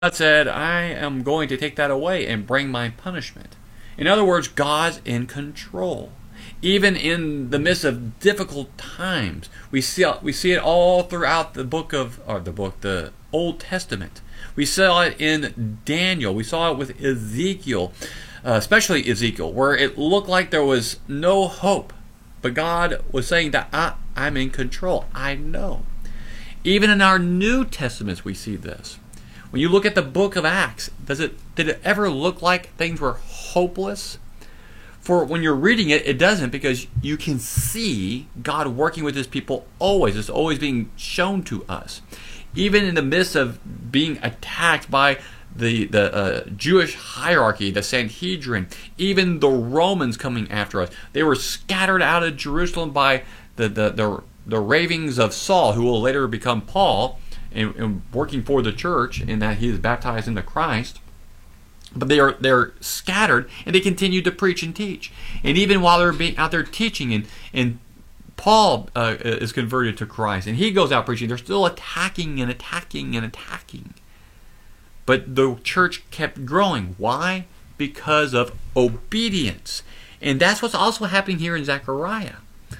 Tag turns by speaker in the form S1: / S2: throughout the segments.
S1: said, I am going to take that away and bring my punishment. In other words, God's in control. Even in the midst of difficult times, we see it all throughout the Old Testament. We saw it in Daniel. We saw it with Ezekiel, especially Ezekiel, where it looked like there was no hope. But God was saying that I'm in control. I know. Even in our New Testaments, we see this. When you look at the book of Acts, did it ever look like things were hopeless? For when you're reading it, it doesn't, because you can see God working with his people always. It's always being shown to us. Even in the midst of being attacked by the Jewish hierarchy, the Sanhedrin, even the Romans coming after us, they were scattered out of Jerusalem by the ravings of Saul, who will later become Paul, and working for the church in that he is baptized into Christ. But they're scattered, and they continue to preach and teach. And even while they're being out there teaching, and Paul is converted to Christ, and he goes out preaching, they're still attacking and attacking and attacking. But the church kept growing. Why? Because of obedience. And that's what's also happening here in Zechariah.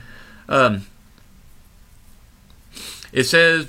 S1: It says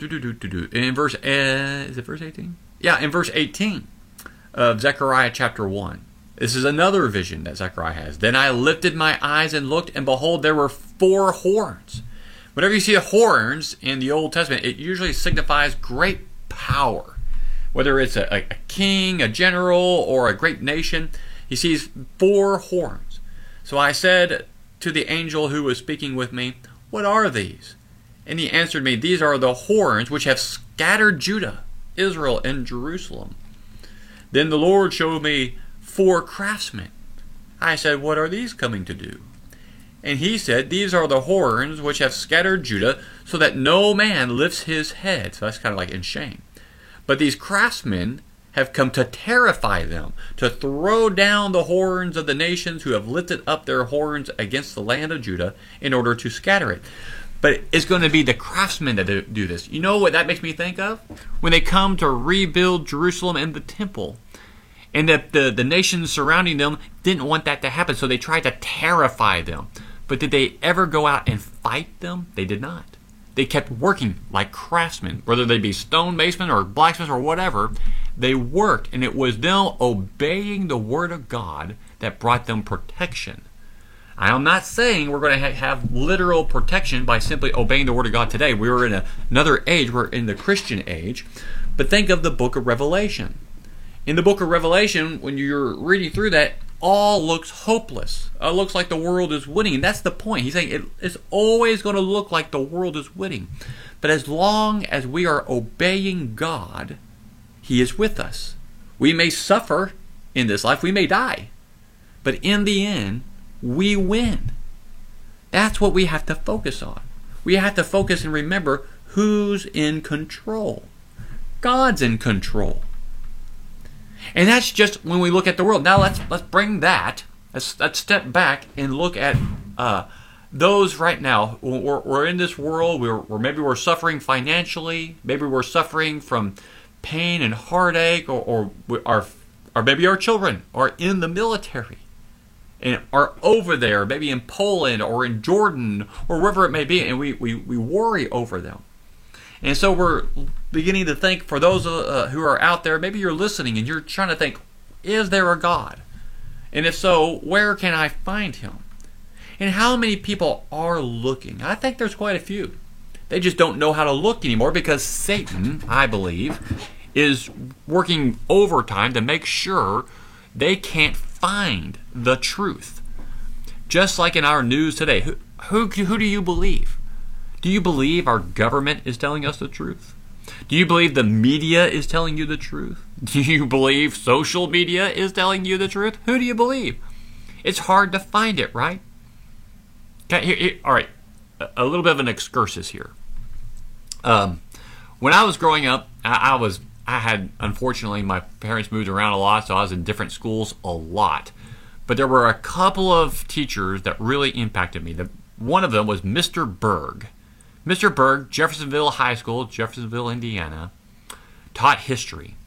S1: in verse is it verse 18? Yeah, in verse 18 of Zechariah chapter 1. This is another vision that Zechariah has. Then I lifted my eyes and looked, and behold, there were 4 horns. Whenever you see horns in the Old Testament, it usually signifies great power. Whether it's a king, a general, or a great nation, he sees 4 horns. So I said to the angel who was speaking with me, what are these? And he answered me, these are the horns which have scattered Judah, Israel, and Jerusalem. Then the Lord showed me 4 craftsmen. I said, what are these coming to do? And he said, these are the horns which have scattered Judah, so that no man lifts his head. So that's kind of like in shame. But these craftsmen have come to terrify them, to throw down the horns of the nations who have lifted up their horns against the land of Judah in order to scatter it. But it's going to be the craftsmen that do this. You know what that makes me think of? When they come to rebuild Jerusalem and the temple. And the nations surrounding them didn't want that to happen, so they tried to terrify them. But did they ever go out and fight them? They did not. They kept working like craftsmen, whether they be stonemasons or blacksmiths or whatever. They worked, and it was them obeying the word of God that brought them protection. I am not saying we're going to have literal protection by simply obeying the word of God today. We're in another age. We're in the Christian age. But think of the book of Revelation. In the book of Revelation, when you're reading through that, all looks hopeless. It looks like the world is winning. And that's the point. He's saying it's always going to look like the world is winning. But as long as we are obeying God, he is with us. We may suffer in this life. We may die. But in the end, we win. That's what we have to focus on. We have to focus and remember who's in control. God's in control. And that's just when we look at the world. Now let's bring that. Let's step back and look at those right now. We're in this world. Maybe we're suffering financially. Maybe we're suffering from pain and heartache, or maybe our children are in the military and are over there, maybe in Poland or in Jordan or wherever it may be, and we worry over them. And so we're beginning to think, for those who are out there, maybe you're listening and you're trying to think, is there a God? And if so, where can I find him? And how many people are looking? I think there's quite a few. They just don't know how to look anymore, because Satan, I believe, is working overtime to make sure they can't find the truth. Just like in our news today, who do you believe? Do you believe our government is telling us the truth? Do you believe the media is telling you the truth? Do you believe social media is telling you the truth? Who do you believe? It's hard to find it, right? All right, a little bit of an excursus here. When I was growing up, I had, unfortunately, my parents moved around a lot, so I was in different schools a lot. But there were a couple of teachers that really impacted me. One of them was Mr. Berg. Mr. Berg, Jeffersonville High School, Jeffersonville, Indiana, taught history.